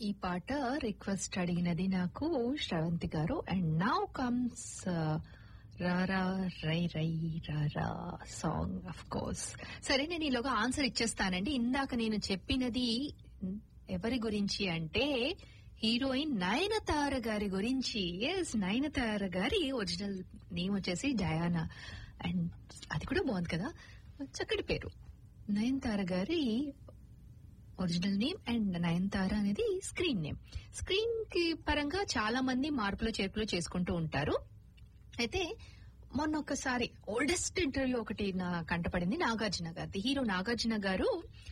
ఈ పాట రిక్వెస్ట్ అడిగినది నాకు శ్రవంతి గారు. అండ్ నౌ కమ్స్ రారా రై రై రారా సాంగ్. ఆఫ్ కోర్స్ సరే, నేను ఈలోగా ఆన్సర్ ఇచ్చేస్తానండి. ఇందాక నేను చెప్పినది ఎవరి గురించి అంటే హీరోయిన్ నయనతార గారి గురించి. ఎస్, నయనతార గారి ఒరిజినల్ నేమ్ వచ్చేసి డయానా. అండ్ అది కూడా బాగుంది కదా, చక్కటి పేరు. నయనతార గారి ఒరిజినల్ నేమ్ అండ్ నయనతార అనేది స్క్రీన్ నేమ్. స్క్రీన్ కి పరంగా చాలా మంది మార్పులు చేర్పులు చేసుకుంటూ ఉంటారు. అయితే మొన్న ఒకసారి ఓల్డెస్ట్ ఇంటర్వ్యూ ఒకటి నా కంటపడింది నాగార్జున గారిది. హీరో నాగార్జున గారు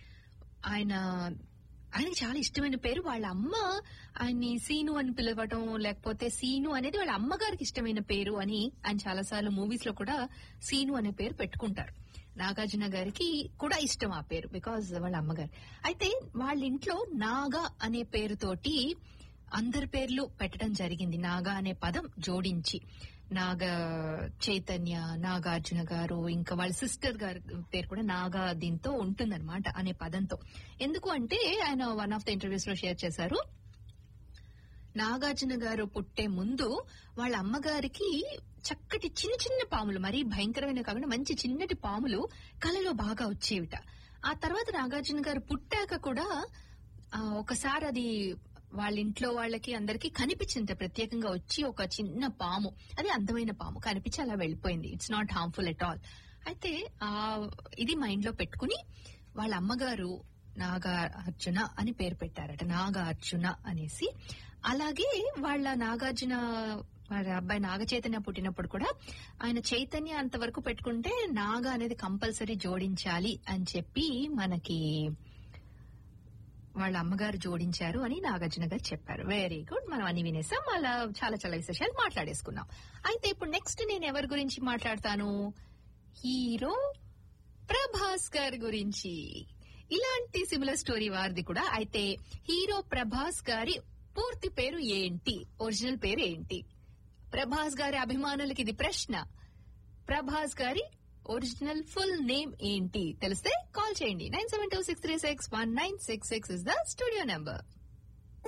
ఆయనకి చాలా ఇష్టమైన పేరు. వాళ్ళ అమ్మ ఆయన్ని సీను అని పిలవటం, లేకపోతే సీను అనేది వాళ్ళ అమ్మగారికి ఇష్టమైన పేరు అని ఆయన చాలాసార్లు మూవీస్ లో కూడా సీను అనే పేరు పెట్టుకుంటారు. నాగార్జున గారికి కూడా ఇష్టం ఆ పేరు, బికాజ్ వాళ్ళ అమ్మగారు. అయితే వాళ్ళ ఇంట్లో నాగా అనే పేరుతోటి అందరి పేర్లు పెట్టడం జరిగింది. నాగా అనే పదం జోడించి నాగ చైతన్య, నాగార్జున గారు, ఇంకా వాళ్ళ సిస్టర్ గారి పేరు కూడా నాగా దీంతో ఉంటుందన్నమాట అనే పదంతో. ఎందుకు అంటే ఆయన వన్ ఆఫ్ ద ఇంటర్వ్యూస్ లో షేర్ చేశారు, నాగార్జున గారు పుట్టే ముందు వాళ్ళ అమ్మగారికి చక్కటి చిన్న చిన్న పాములు, మరీ భయంకరమైన కాకుండా మంచి చిన్నటి పాములు కలలో బాగా వచ్చేవిట. ఆ తర్వాత నాగార్జున గారు పుట్టాక కూడా ఒకసారి అది వాళ్ళ ఇంట్లో వాళ్ళకి అందరికి కనిపించింది, ప్రత్యేకంగా వచ్చి ఒక చిన్న పాము, అది అందమైన పాము కనిపించి అలా వెళ్లిపోయింది. It's not harmful at all. అయితే ఇది మైండ్ లో పెట్టుకుని వాళ్ళ అమ్మగారు నాగార్జున అని పేరు పెట్టారట, నాగార్జున అనేసి. అలాగే వాళ్ళ నాగార్జున వాళ్ళ అబ్బాయి నాగ చైతన్య పుట్టినప్పుడు కూడా ఆయన చైతన్య అంతవరకు పెట్టుకుంటే నాగా అనేది కంపల్సరీ జోడించాలి అని చెప్పి మనకి వాళ్ళ అమ్మగారు జోడించారు అని నాగార్జున గారు చెప్పారు. వెరీ గుడ్, మనం అన్ని వినేసాం, అలా చాలా చాలా విశేషాలు మాట్లాడేసుకున్నాం. అయితే ఇప్పుడు నెక్స్ట్ నేను ఎవరి గురించి మాట్లాడతాను, హీరో ప్రభాస్ గారి గురించి. ఇలాంటి సిమిలర్ స్టోరీ వారిది కూడా. అయితే హీరో ప్రభాస్ గారి పూర్తి పేరు ఏంటి, ఒరిజినల్ పేరు ఏంటి? ప్రభాస్ గారి అభిమానులకి ఇది ప్రశ్న. ప్రభాస్ గారి ఒరిజినల్ ఫుల్ నేమ్ ఏంటి తెలిస్తే కాల్ చేయండి. 9726361966 ఇస్ ద స్టూడియో నెంబర్.